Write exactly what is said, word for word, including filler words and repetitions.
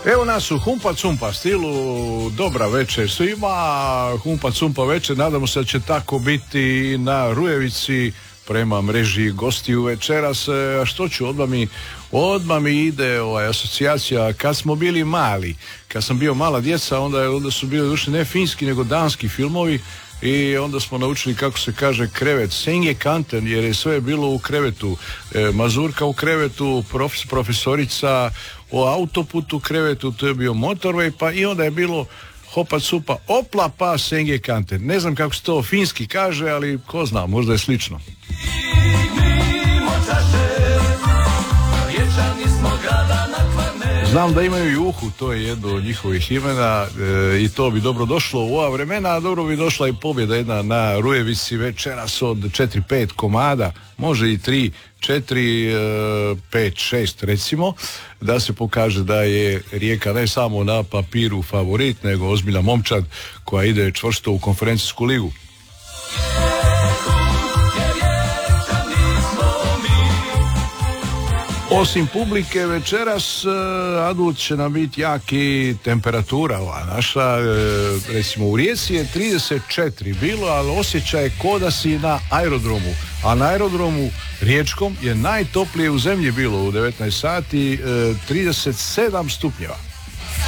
Evo nas u Humpa Cumpa stilu, dobra večer svima, Humpa Cumpa večer, nadamo se da će tako biti na Rujevici prema mreži gostiju večeras. A što ću, odmah mi, odmah mi ide ovaj, asocijacija, kad smo bili mali, kad sam bio mala djeca, onda, onda su bili duše ne finski nego danski filmovi i onda smo naučili kako se kaže krevet, sengekanten, jer je sve bilo u krevetu, e, mazurka u krevetu, prof, profesorica o autoputu u krevetu, to je bio motorway, pa i onda je bilo hopa cupa, opla pa sengekanten. Ne znam kako se to finski kaže, ali ko zna, možda je slično. Znam da imaju Juhu, to je jedno od njihovih imena e, i to bi dobro došlo u ova vremena, a dobro bi došla i pobjeda jedna na Rujevici večeras od četiri pet komada, može i tri, četiri, pet, šest recimo, da se pokaže da je Rijeka ne samo na papiru favorit, nego ozbiljna momčad koja ide čvrsto u konferencijsku ligu. Osim publike večeras, adut će nam biti jaki temperatura ova naša, recimo u Rijeci je trideset četiri bilo, ali osjećaj je ko da si na aerodromu, a na aerodromu riječkom je najtoplije u zemlji bilo u devetnaest sati, trideset sedam stupnjeva.